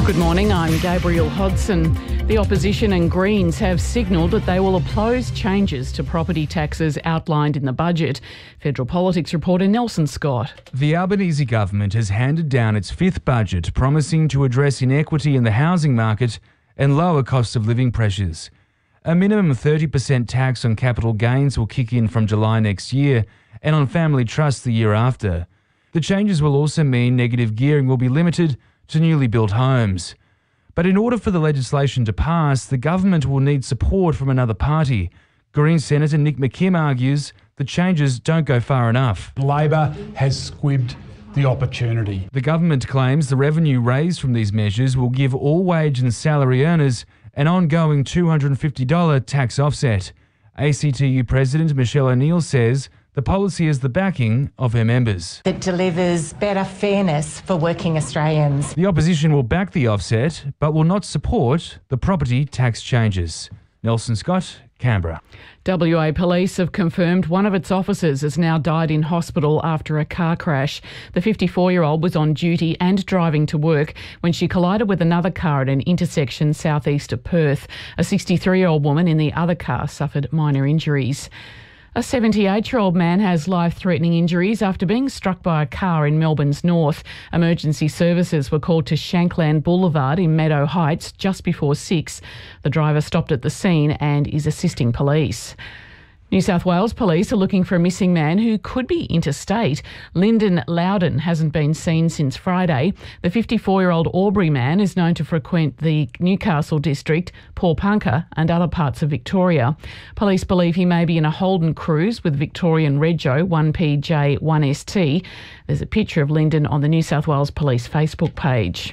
Good morning, I'm Gabriel Hodson. The opposition and Greens have signalled that they will oppose changes to property taxes outlined in the budget. Federal Politics reporter Nelson Scott. The Albanese government has handed down its fifth budget, promising to address inequity in the housing market and lower cost of living pressures. A minimum 30% tax on capital gains will kick in from July next year and on family trusts the year after. The changes will also mean negative gearing will be limited to newly built homes. But in order for the legislation to pass, the government will need support from another party. Green Senator Nick McKim argues the changes don't go far enough. Labor has squibbed the opportunity. The government claims the revenue raised from these measures will give all wage and salary earners an ongoing $250 tax offset. ACTU President Michelle O'Neill says the policy is the backing of her members. It delivers better fairness for working Australians. The opposition will back the offset, but will not support the property tax changes. Nelson Scott, Canberra. WA Police have confirmed one of its officers has now died in hospital after a car crash. The 54-year-old was on duty and driving to work when she collided with another car at an intersection southeast of Perth. A 63-year-old woman in the other car suffered minor injuries. A 78-year-old man has life-threatening injuries after being struck by a car in Melbourne's north. Emergency services were called to Shankland Boulevard in Meadow Heights just before 6. The driver stopped at the scene and is assisting police. New South Wales Police are looking for a missing man who could be interstate. Lyndon Loudon hasn't been seen since Friday. The 54-year-old Albury man is known to frequent the Newcastle district, Paulpunka and other parts of Victoria. Police believe he may be in a Holden Cruise with Victorian Rego 1PJ 1ST. There's a picture of Lyndon on the New South Wales Police Facebook page.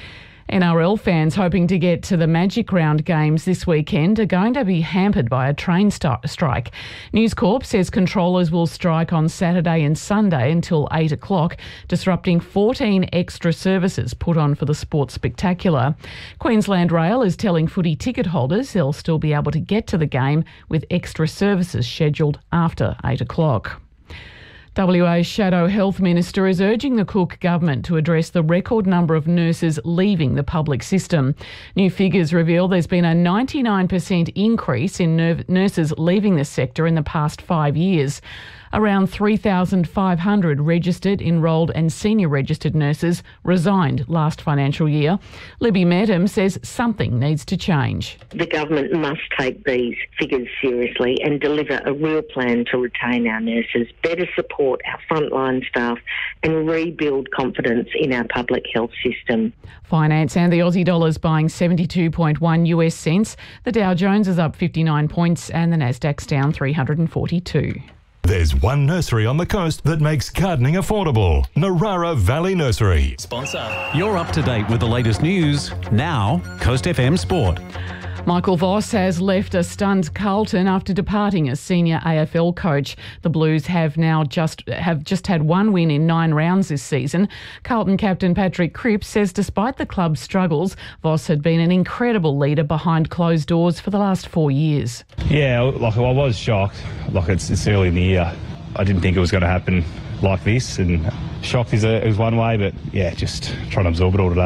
NRL fans hoping to get to the Magic Round games this weekend are going to be hampered by a train strike. News Corp says controllers will strike on Saturday and Sunday until 8 o'clock, disrupting 14 extra services put on for the Sports Spectacular. Queensland Rail is telling footy ticket holders they'll still be able to get to the game with extra services scheduled after 8 o'clock. WA's Shadow Health Minister is urging the Cook government to address the record number of nurses leaving the public system. New figures reveal there's been a 99% increase in nurses leaving the sector in the past 5 years. Around 3,500 registered, enrolled and senior registered nurses resigned last financial year. Libby Medham says something needs to change. The government must take these figures seriously and deliver a real plan to retain our nurses, better support our frontline staff and rebuild confidence in our public health system. Finance and the Aussie dollar's buying 72.1 US cents. The Dow Jones is up 59 points and the Nasdaq's down 342. There's one nursery on the coast that makes gardening affordable. Narara Valley Nursery. Sponsor. You're up to date with the latest news. Now, Coast FM Sport. Michael Voss has left a stunned Carlton after departing as senior AFL coach. The Blues have just had one win in 9 rounds this season. Carlton captain Patrick Cripps says despite the club's struggles, Voss had been an incredible leader behind closed doors for the last 4 years. Yeah, I was shocked. It's early in the year. I didn't think it was going to happen like this, and shocked is one way, but yeah, just trying to absorb it all today.